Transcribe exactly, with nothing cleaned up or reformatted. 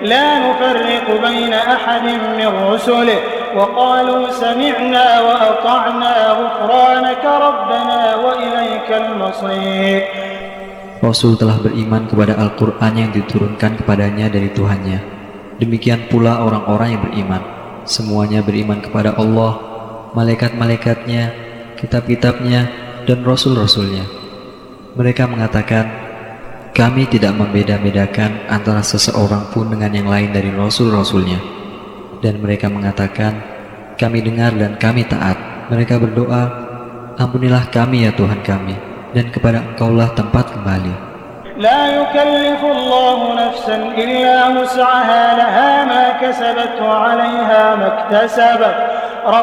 لا نفرق بين أحد من رسله وقالوا سمعنا وأطعنا غفرانك ربنا وإليك المصير. Rasul telah beriman kepada Al-Quran yang diturunkan kepadanya dari Tuhannya. Demikian pula orang-orang yang beriman. Semuanya beriman kepada Allah, malaikat-malaikatnya, kitab-kitabnya, dan rasul-rasulnya. Mereka mengatakan, kami tidak membeda-bedakan antara seseorang pun dengan yang lain dari rasul-rasulnya. Dan mereka mengatakan, kami dengar dan kami taat. Mereka berdoa, ampunilah kami ya Tuhan kami, dan kepada Engkaulah tempat kembali. لا يكلف الله نفسا إلا وسعها لها ما كسبت وعليها ما اكتسبت